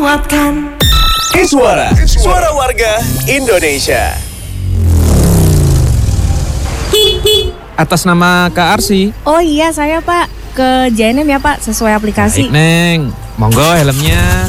menguatkan. Iswara, suara warga Indonesia. Atas nama Kak Arsi. Oh iya, saya Pak. Ke JNM ya Pak, sesuai aplikasi. Baik, Neng. Monggo helmnya.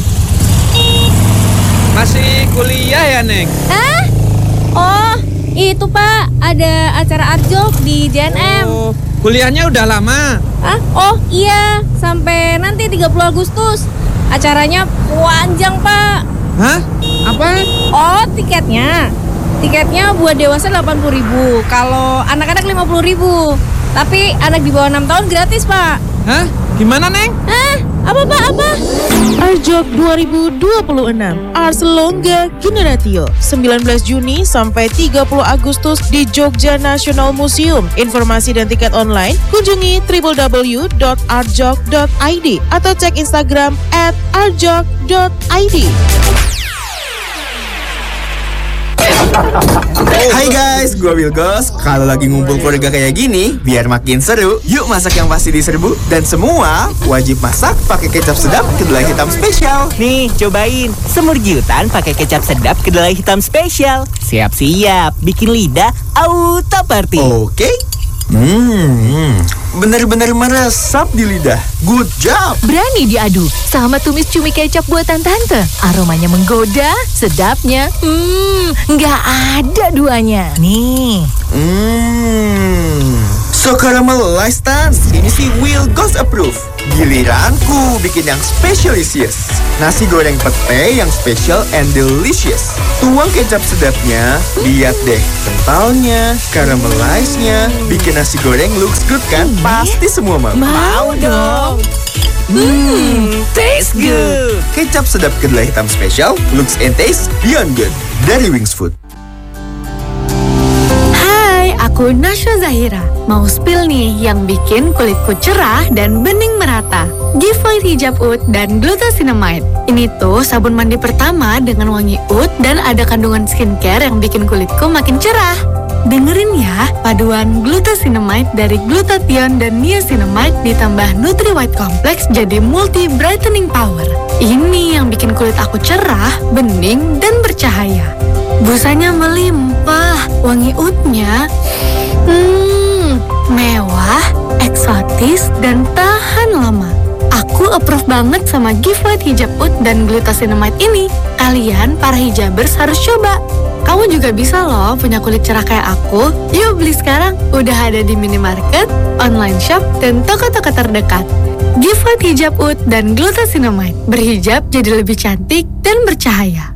Masih kuliah ya, Neng? Hah? Oh, itu Pak. Ada acara Arjok di JNM. Oh, kuliahnya udah lama. Hah? Oh iya, sampai nanti 30 Agustus. Acaranya panjang Pak. Hah? Apa? Oh, tiketnya. Tiketnya buat dewasa 80.000, kalau anak-anak 50.000. Tapi anak di bawah 6 tahun gratis, Pak. Hah? Gimana, Neng? Hah? Apa, Pak? Apa? Arjok 2026 Ars Longga Generatio 19 Juni sampai 30 Agustus di Jogja National Museum. Informasi dan tiket online kunjungi www.arjok.id atau cek Instagram @arjok.id. Hai guys, gue Wilgos. Kalau lagi ngumpul keluarga kayak gini, biar makin seru, yuk masak yang pasti diserbu. Dan semua wajib masak pakai kecap sedap kedelai hitam spesial. Nih, cobain semur giutan pakai kecap sedap kedelai hitam spesial. Siap-siap, bikin lidah auto party. Oke. Bener-bener meresap di lidah. Good job. Berani diadu sama tumis cumi kecap buatan tante. Aromanya menggoda, sedapnya, nggak ada duanya. Nih. So caramelized Tans. Ini sih Wilgos approve. Giliranku bikin yang specialisious. Nasi goreng pete yang special and delicious. Tuang kecap sedapnya. Lihat deh kentalnya, caramelized-nya. Bikin nasi goreng looks good kan? Pasti semua mau dong. Taste good. Kecap sedap kedelai hitam spesial, looks and taste beyond good. Dari Wings Food. Aku Nasya Zahira. Mau spill nih yang bikin kulitku cerah dan bening merata. Givoid Hijab Oud dan Glucosinamide. Ini tuh sabun mandi pertama dengan wangi oud dan ada kandungan skincare yang bikin kulitku makin cerah. Dengerin ya, paduan Glucosinamide dari glutathione dan niacinamide ditambah Nutri White Complex jadi multi brightening power. Ini yang bikin kulit aku cerah, bening, dan bercahaya. Busanya melimpah, wangi oudnya mewah, eksotis, dan tahan lama. Aku approve banget sama Givoid Hijab Oud dan Glucosinamide ini. Kalian para hijabers harus coba. Kamu juga bisa loh punya kulit cerah kayak aku. Yuk beli sekarang, udah ada di minimarket, online shop, dan toko-toko terdekat. Givoid Hijab Oud dan Glucosinamide. Berhijab jadi lebih cantik dan bercahaya.